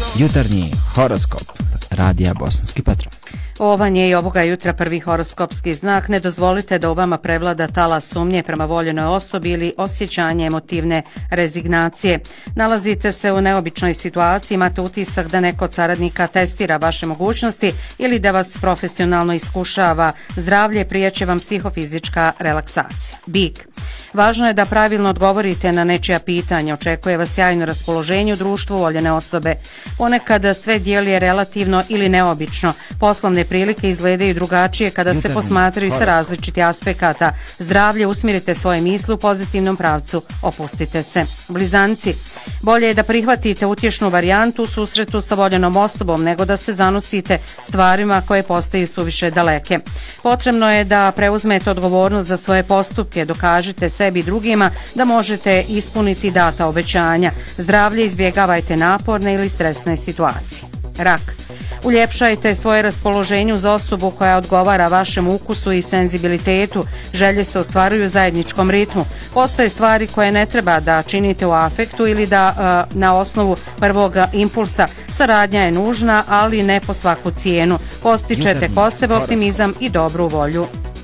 Jutarnji horoskop Radija Bosanski Petrovac. Ovan je i ovoga jutra prvi horoskopski znak. Ne dozvolite da u vama prevlada talas sumnje prema voljenoj osobi ili osjećanje emotivne rezignacije. Nalazite se u neobičnoj situaciji, imate utisak da neko od saradnika testira vaše mogućnosti ili da vas profesionalno iskušava. Zdravlje, prijeće vam psihofizička relaksacija. Bik. Važno je da pravilno odgovorite na nečija pitanja. Očekuje vas sjajno raspoloženje u društvu voljene osobe. Ponekad sve djeluje relativno ili neobično. Poslovne prilike izgledaju drugačije kada se posmatraju sa različitih aspekata. Zdravlje, usmjerite svoje misli u pozitivnom pravcu, opustite se. Blizanci. Bolje je da prihvatite utješnu varijantu u susretu sa voljenom osobom nego da se zanosite stvarima koje postaju suviše daleke. Potrebno je da preuzmete odgovornost za svoje postupke, dokažite sebi i drugima da možete ispuniti data obećanja. Zdravlje, izbjegavajte naporne ili stresne situacije. Rak. Uljepšajte svoje raspoloženje uz osobu koja odgovara vašem ukusu i senzibilitetu. Želje se ostvaruju u zajedničkom ritmu. Postoje stvari koje ne treba da činite u afektu ili da na osnovu prvog impulsa. Saradnja je nužna, ali ne po svaku cijenu. Postičete kod sebe optimizam i dobru volju.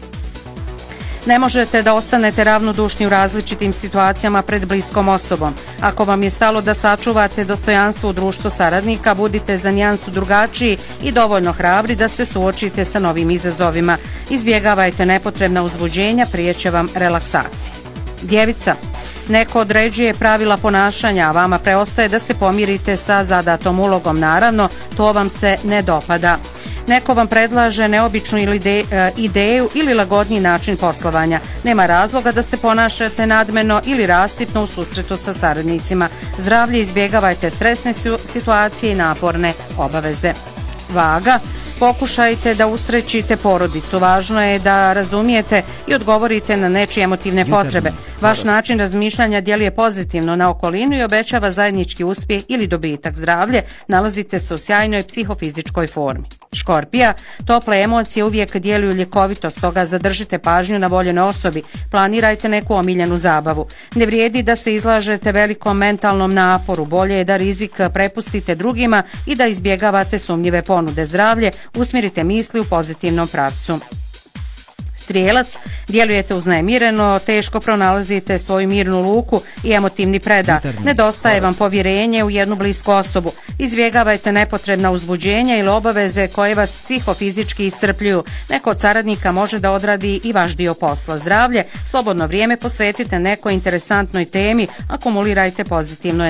Ne možete da ostanete ravnodušni u različitim situacijama pred bliskom osobom. Ako vam je stalo da sačuvate dostojanstvo u društvu saradnika, budite za nijansu drugačiji i dovoljno hrabri da se suočite sa novim izazovima. Izbjegavajte nepotrebna uzbuđenja, prijeće vam relaksacija. Djevica. Neko određuje pravila ponašanja, a vama preostaje da se pomirite sa zadatom ulogom. Naravno, to vam se ne dopada. Neko vam predlaže neobičnu ideju ili lagodniji način poslovanja. Nema razloga da se ponašate nadmeno ili rasipno u susretu sa saradnicima. Zdravlje, izbjegavajte stresne situacije i naporne obaveze. Vaga. Pokušajte da usrećite porodicu. Važno je da razumijete i odgovorite na nečije emotivne potrebe. Vaš način razmišljanja djeluje pozitivno na okolinu i obećava zajednički uspjeh ili dobitak. Zdravlje, nalazite se u sjajnoj psihofizičkoj formi. Škorpija. Tople emocije uvijek djeluju ljekovito, stoga zadržite pažnju na voljenoj osobi. Planirajte neku omiljenu zabavu. Ne vrijedi da se izlažete velikom mentalnom naporu. Bolje je da rizik prepustite drugima i da izbjegavate sumnjive ponude. Zdravlje, usmjerite misli u pozitivnom pravcu. Strijelac. Djelujete uznemireno, teško pronalazite svoju mirnu luku i emotivni predah. Nedostaje vam povjerenje u jednu blisku osobu. Izbjegavajte nepotrebna uzbuđenja ili obaveze koje vas psihofizički iscrpljuju. Neko od saradnika može da odradi i vaš dio posla. Zdravlje, slobodno vrijeme posvetite nekoj interesantnoj temi, akumulirajte pozitivnu